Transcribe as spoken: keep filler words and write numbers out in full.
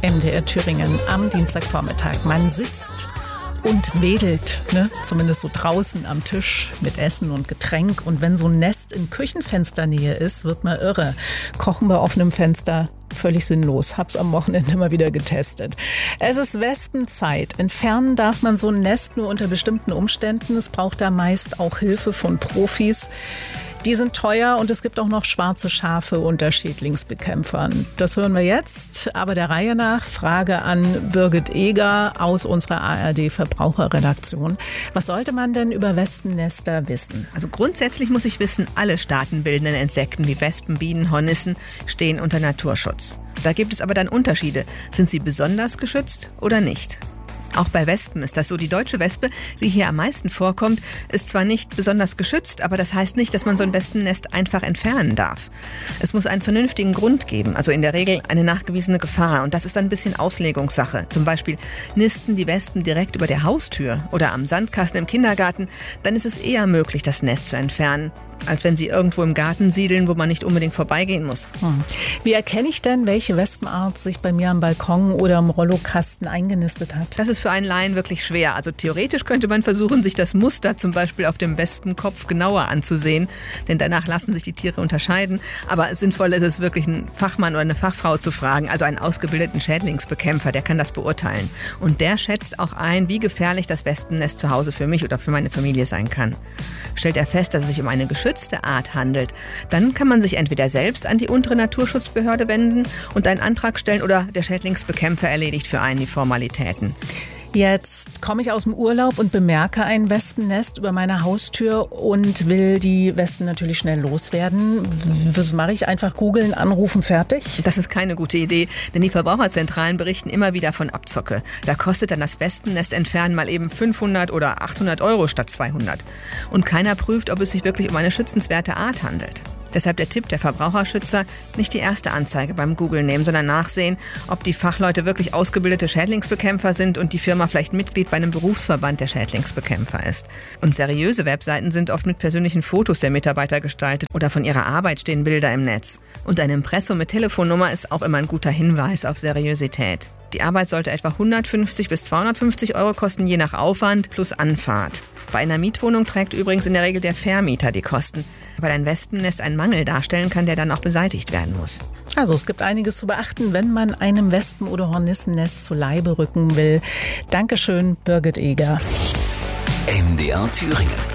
M D R Thüringen am Dienstagvormittag. Man sitzt und wedelt, ne? Zumindest so draußen am Tisch mit Essen und Getränk. Und wenn so ein Nest in Küchenfensternähe ist, wird man irre. Kochen bei offenem Fenster, völlig sinnlos. Hab's am Wochenende mal wieder getestet. Es ist Wespenzeit. Entfernen darf man so ein Nest nur unter bestimmten Umständen. Es braucht da meist auch Hilfe von Profis. Die sind teuer und es gibt auch noch schwarze Schafe unter Schädlingsbekämpfern. Das hören wir jetzt, aber der Reihe nach. Frage an Birgit Eger aus unserer A R D-Verbraucherredaktion. Was sollte man denn über Wespennester wissen? Also grundsätzlich muss ich wissen, alle staatenbildenden Insekten wie Wespen, Bienen, Hornissen stehen unter Naturschutz. Da gibt es aber dann Unterschiede. Sind sie besonders geschützt oder nicht? Auch bei Wespen ist das so. Die deutsche Wespe, die hier am meisten vorkommt, ist zwar nicht besonders geschützt, aber das heißt nicht, dass man so ein Wespennest einfach entfernen darf. Es muss einen vernünftigen Grund geben, also in der Regel eine nachgewiesene Gefahr. Und das ist dann ein bisschen Auslegungssache. Zum Beispiel nisten die Wespen direkt über der Haustür oder am Sandkasten im Kindergarten, dann ist es eher möglich, das Nest zu entfernen, als wenn sie irgendwo im Garten siedeln, wo man nicht unbedingt vorbeigehen muss. Hm. Wie erkenne ich denn, welche Wespenart sich bei mir am Balkon oder im Rollokasten eingenistet hat? Das ist für einen Laien wirklich schwer. Also theoretisch könnte man versuchen, sich das Muster zum Beispiel auf dem Wespenkopf genauer anzusehen, denn danach lassen sich die Tiere unterscheiden. Aber sinnvoll ist es wirklich, einen Fachmann oder eine Fachfrau zu fragen, also einen ausgebildeten Schädlingsbekämpfer, der kann das beurteilen. Und der schätzt auch ein, wie gefährlich das Wespennest zu Hause für mich oder für meine Familie sein kann. Stellt er fest, dass es sich um eine geschützte Art handelt, dann kann man sich entweder selbst an die untere Naturschutzbehörde wenden und einen Antrag stellen oder der Schädlingsbekämpfer erledigt für einen die Formalitäten. Jetzt komme ich aus dem Urlaub und bemerke ein Wespennest über meiner Haustür und will die Wespen natürlich schnell loswerden. Was mache ich? Einfach googeln, anrufen, fertig? Das ist keine gute Idee, denn die Verbraucherzentralen berichten immer wieder von Abzocke. Da kostet dann das Wespennest entfernen mal eben fünfhundert oder achthundert Euro statt zweihundert. Und keiner prüft, ob es sich wirklich um eine schützenswerte Art handelt. Deshalb der Tipp der Verbraucherschützer, nicht die erste Anzeige beim Googlen nehmen, sondern nachsehen, ob die Fachleute wirklich ausgebildete Schädlingsbekämpfer sind und die Firma vielleicht Mitglied bei einem Berufsverband der Schädlingsbekämpfer ist. Und seriöse Webseiten sind oft mit persönlichen Fotos der Mitarbeiter gestaltet oder von ihrer Arbeit stehen Bilder im Netz. Und ein Impressum mit Telefonnummer ist auch immer ein guter Hinweis auf Seriosität. Die Arbeit sollte etwa hundertfünfzig bis zweihundertfünfzig Euro kosten, je nach Aufwand plus Anfahrt. Bei einer Mietwohnung trägt übrigens in der Regel der Vermieter die Kosten, weil ein Wespennest einen Mangel darstellen kann, der dann auch beseitigt werden muss. Also es gibt einiges zu beachten, wenn man einem Wespen- oder Hornissennest zu Leibe rücken will. Dankeschön, Birgit Eger. M D R Thüringen.